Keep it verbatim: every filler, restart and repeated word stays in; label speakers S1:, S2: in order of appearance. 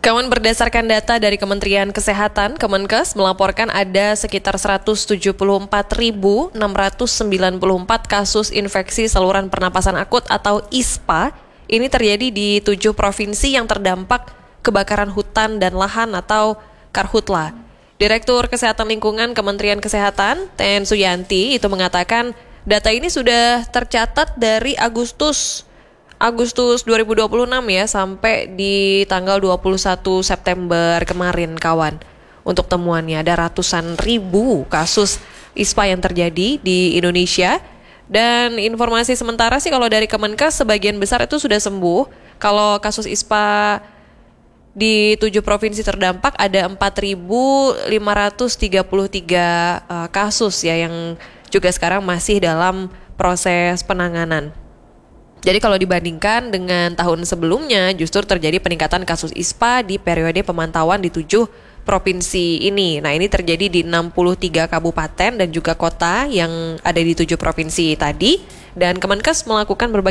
S1: Kawan, berdasarkan data dari Kementerian Kesehatan, Kemenkes melaporkan ada sekitar seratus tujuh puluh empat ribu enam ratus sembilan puluh empat kasus infeksi saluran pernapasan akut atau I S P A. Ini terjadi di tujuh provinsi yang terdampak kebakaran hutan dan lahan atau Karhutla. Direktur Kesehatan Lingkungan Kementerian Kesehatan, Ten Suyanti, itu mengatakan data ini sudah tercatat dari Agustus Agustus dua ribu dua puluh enam ya, sampai di tanggal dua puluh satu September kemarin, kawan. Untuk temuannya ada ratusan ribu kasus I S P A yang terjadi di Indonesia. Dan informasi sementara sih kalau dari Kemenkes sebagian besar itu sudah sembuh. Kalau kasus I S P A di tujuh provinsi terdampak ada empat ribu lima ratus tiga puluh tiga uh, kasus ya, yang juga sekarang masih dalam proses penanganan. Jadi kalau dibandingkan dengan tahun sebelumnya, justru terjadi peningkatan kasus I S P A di periode pemantauan di tujuh provinsi ini. Nah, ini terjadi di enam puluh tiga kabupaten dan juga kota yang ada di tujuh provinsi tadi. Dan Kemenkes melakukan berbagai